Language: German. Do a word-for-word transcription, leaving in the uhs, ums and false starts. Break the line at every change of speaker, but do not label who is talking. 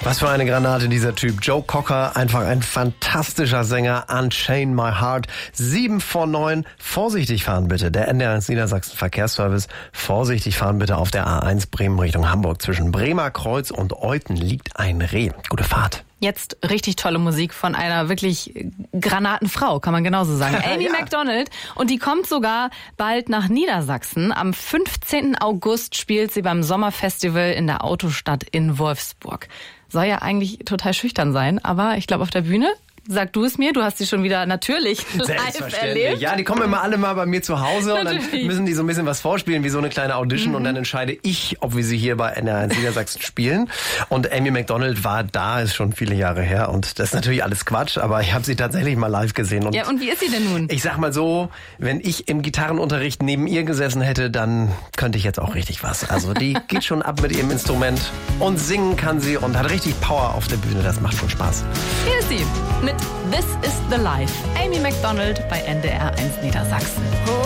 Was für eine Granate dieser Typ. Joe Cocker, einfach ein fantastischer Sänger. Unchain My Heart. Sieben vor neun. Vorsichtig fahren bitte. Der N D R eins Niedersachsen Verkehrsservice. Vorsichtig fahren bitte auf der A eins Bremen Richtung Hamburg. Zwischen Bremer Kreuz und Euthen liegt ein Reh. Gute Fahrt.
Jetzt richtig tolle Musik von einer wirklich Granatenfrau, kann man genauso sagen. Amy
ja.
Macdonald. Und die kommt sogar bald nach Niedersachsen. Am fünfzehnten August spielt sie beim Sommerfestival in der Autostadt in Wolfsburg. Soll ja eigentlich total schüchtern sein, aber ich glaube auf der Bühne... Sag du es mir, du hast sie schon wieder natürlich live erlebt.
Ja, die kommen immer alle mal bei mir zu Hause und dann müssen die so ein bisschen was vorspielen, wie so eine kleine Audition mhm. und dann entscheide ich, ob wir sie hier bei N D R eins Niedersachsen spielen. Und Amy Macdonald war da, ist schon viele Jahre her und das ist natürlich alles Quatsch, aber ich habe sie tatsächlich mal live gesehen. Und
ja, und wie ist sie denn nun?
Ich sag mal so, wenn ich im Gitarrenunterricht neben ihr gesessen hätte, dann könnte ich jetzt auch richtig was. Also die geht schon ab mit ihrem Instrument und singen kann sie und hat richtig Power auf der Bühne, das macht schon Spaß.
Hier ist sie mit This is the Life. Amy Macdonald bei N D R eins Niedersachsen.